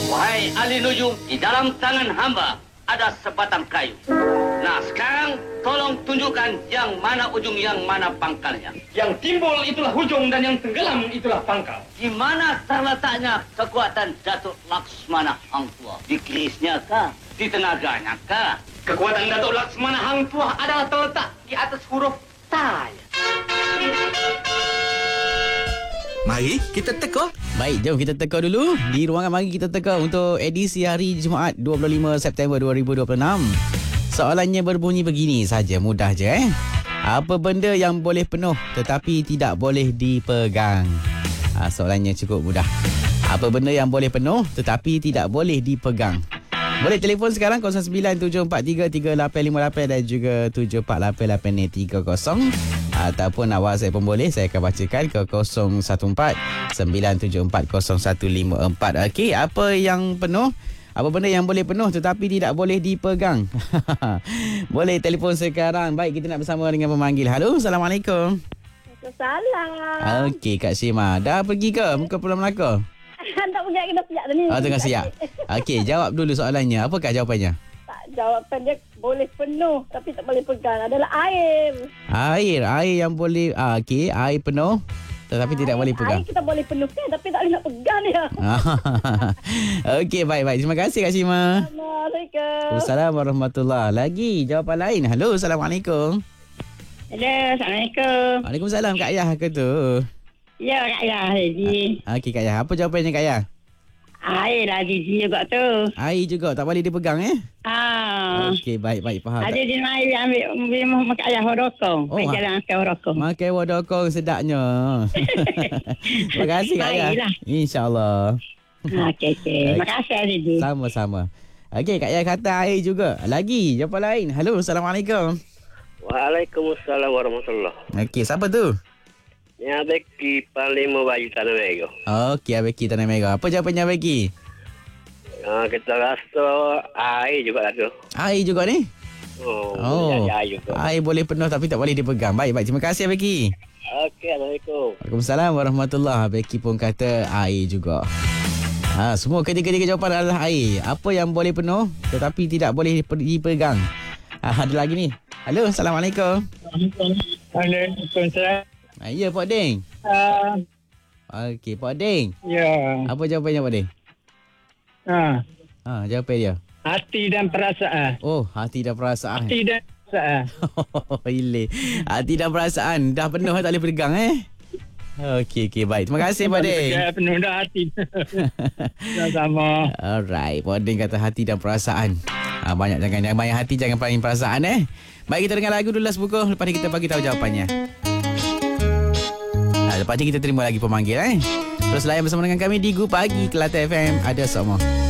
Wahai ahli nujum, di dalam tangan hamba ada sebatang kayu. Nah, sekarang tolong tunjukkan yang mana ujung, yang mana pangkalnya. Yang timbul itulah ujung dan yang tenggelam itulah pangkal. Di mana terletaknya kekuatan Datuk Laksmana Hang Tuah? Di kerisnya kah? Di tenaganya kah? Kekuatan Datuk Laksmana Hang Tuah adalah terletak di atas huruf Ta. Mari kita teka. Baik, jom kita teka dulu. Di ruangan mari kita teka untuk edisi hari Jumaat 25 September 2026. Soalannya berbunyi begini saja, mudah je Apa benda yang boleh penuh tetapi tidak boleh dipegang? Soalannya cukup mudah. Apa benda yang boleh penuh tetapi tidak boleh dipegang? Boleh telefon sekarang 0974338858 dan juga 748830. Ataupun nak WhatsApp pun boleh. Saya akan bacakan ke 0149740154. Okey, apa yang penuh? Apa benda yang boleh penuh tetapi tidak boleh dipegang? Boleh telefon sekarang. Baik, kita nak bersama dengan pemanggil. Halo, Assalamualaikum. Salam. Okey, Kak Syima. Dah pergi ke muka Pulau Melaka? Tak pergi, kena siap dah ni. Tengah siap. Okey, jawab dulu soalannya. Apakah jawapannya? Jawapan dia boleh penuh tapi tak boleh pegang adalah air. Air yang boleh okey, air penuh tetapi tidak boleh pegang. Air kita boleh penuhkan tapi tak boleh nak pegang dia. Okey, baik. Terima kasih Kak Syima. Assalamualaikum. Assalamualaikum warahmatullahi. Lagi jawapan lain. Halo, Assalamualaikum. Hello, Assalamualaikum. Waalaikumsalam, Kak Yah ke tu? Ya, Kak Yah. Okey, Kak Yah. Apa jawapannya, Kak Yah? Air lah Gigi juga tu. Air juga tak boleh dipegang Okey, baik faham. Ada di mari ambil makan ayah horokong. Baik jalan makan horokong. Makan wadokong sedapnya. Terima kasih Kak Yah. InsyaAllah. Okey. Terima kasih Gigi. Sama-sama. Okey, Kak Yah kata air juga. Lagi jawapan lain. Halo, Assalamualaikum. Waalaikumsalam warahmatullahi. Okey, siapa tu? Ya, Becky Panglima Bayu Tanah Merah. Okey, Becky Tanah Merah. Apa jawapannya Becky? Kita rasa air juga lah tu. Air juga ni? Air juga. Air boleh penuh tapi tak boleh dipegang. Baik. Terima kasih Becky. Okey, Assalamualaikum. Waalaikumsalam warahmatullahi. Becky pun kata air juga. Semua ketiga-tiga jawapan adalah air. Apa yang boleh penuh tetapi tidak boleh dipegang? Ada lagi ni. Halo, Assalamualaikum. Waalaikumsalam. Ya, Pak Deng. Okey, Pak Deng. Ya. Apa jawapannya, Pak Deng? Jawapan dia. Hati dan perasaan. Oh, hati dan perasaan. Hati dan perasaan. Ile. Hati dan perasaan dah penuh tak boleh pegang Okey, baik. Terima kasih Pak Deng. Penuh dah hati. Sama-sama. Alright, Pak Deng kata hati dan perasaan. Banyak hati, jangan banyak perasaan Baik, kita dengar lagu dulu last buku. Lepas ni kita bagi tahu jawapannya. Lepas ni kita terima lagi pemanggil Terus layan bersama dengan kami di Gu Pagi Kelate FM. Ada semua.